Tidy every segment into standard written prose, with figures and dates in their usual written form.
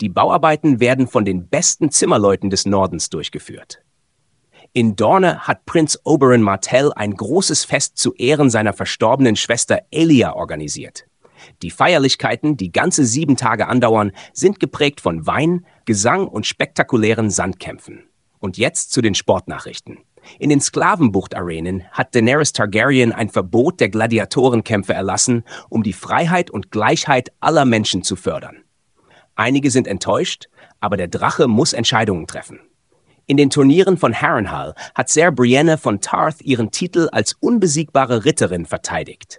Die Bauarbeiten werden von den besten Zimmerleuten des Nordens durchgeführt. In Dorne hat Prinz Oberyn Martell ein großes Fest zu Ehren seiner verstorbenen Schwester Aelia organisiert. Die Feierlichkeiten, die ganze 7 Tage andauern, sind geprägt von Wein, Gesang und spektakulären Sandkämpfen. Und jetzt zu den Sportnachrichten. In den Sklavenbucht-Arenen hat Daenerys Targaryen ein Verbot der Gladiatorenkämpfe erlassen, um die Freiheit und Gleichheit aller Menschen zu fördern. Einige sind enttäuscht, aber der Drache muss Entscheidungen treffen. In den Turnieren von Harrenhal hat Ser Brienne von Tarth ihren Titel als unbesiegbare Ritterin verteidigt.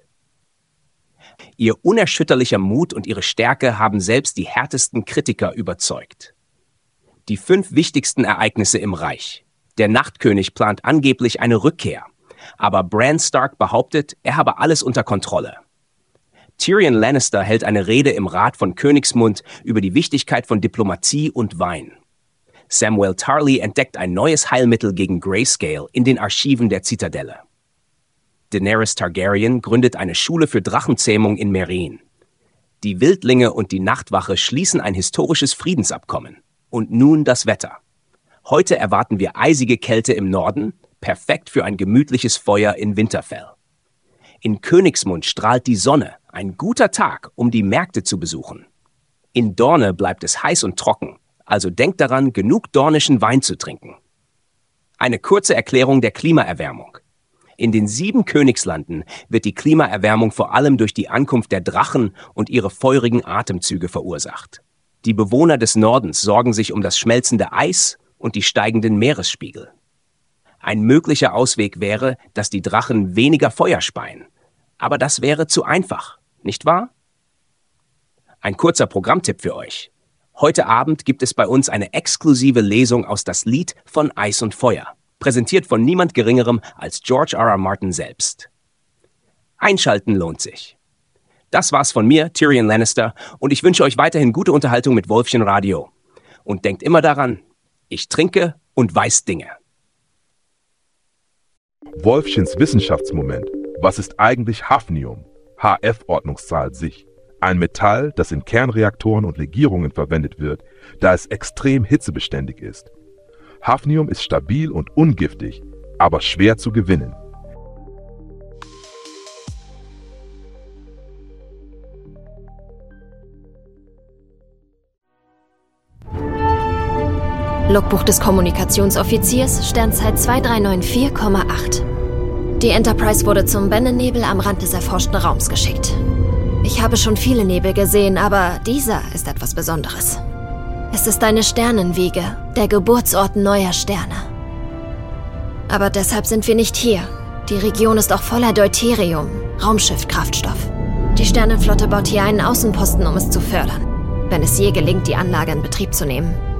Ihr unerschütterlicher Mut und ihre Stärke haben selbst die härtesten Kritiker überzeugt. Die 5 wichtigsten Ereignisse im Reich. Der Nachtkönig plant angeblich eine Rückkehr, aber Bran Stark behauptet, er habe alles unter Kontrolle. Tyrion Lannister hält eine Rede im Rat von Königsmund über die Wichtigkeit von Diplomatie und Wein. Samwell Tarly entdeckt ein neues Heilmittel gegen Grayscale in den Archiven der Zitadelle. Daenerys Targaryen gründet eine Schule für Drachenzähmung in Meereen. Die Wildlinge und die Nachtwache schließen ein historisches Friedensabkommen. Und nun das Wetter. Heute erwarten wir eisige Kälte im Norden, perfekt für ein gemütliches Feuer in Winterfell. In Königsmund strahlt die Sonne, ein guter Tag, um die Märkte zu besuchen. In Dorne bleibt es heiß und trocken, also denkt daran, genug dornischen Wein zu trinken. Eine kurze Erklärung der Klimaerwärmung. In den 7 Königslanden wird die Klimaerwärmung vor allem durch die Ankunft der Drachen und ihre feurigen Atemzüge verursacht. Die Bewohner des Nordens sorgen sich um das schmelzende Eis und die steigenden Meeresspiegel. Ein möglicher Ausweg wäre, dass die Drachen weniger Feuer speien. Aber das wäre zu einfach, nicht wahr? Ein kurzer Programmtipp für euch. Heute Abend gibt es bei uns eine exklusive Lesung aus Das Lied von Eis und Feuer, präsentiert von niemand Geringerem als George R.R. Martin selbst. Einschalten lohnt sich. Das war's von mir, Tyrion Lannister, und ich wünsche euch weiterhin gute Unterhaltung mit Wolfchen Radio. Und denkt immer daran, ich trinke und weiß Dinge. Wolfchens Wissenschaftsmoment. Was ist eigentlich Hafnium? HF-Ordnungszahl sich. Ein Metall, das in Kernreaktoren und Legierungen verwendet wird, da es extrem hitzebeständig ist. Hafnium ist stabil und ungiftig, aber schwer zu gewinnen. Logbuch des Kommunikationsoffiziers, Sternzeit 2394,8. Die Enterprise wurde zum Bennennebel am Rand des erforschten Raums geschickt. Ich habe schon viele Nebel gesehen, aber dieser ist etwas Besonderes. Es ist eine Sternenwiege, der Geburtsort neuer Sterne. Aber deshalb sind wir nicht hier. Die Region ist auch voller Deuterium, Raumschiffkraftstoff. Die Sternenflotte baut hier einen Außenposten, um es zu fördern, wenn es je gelingt, die Anlage in Betrieb zu nehmen.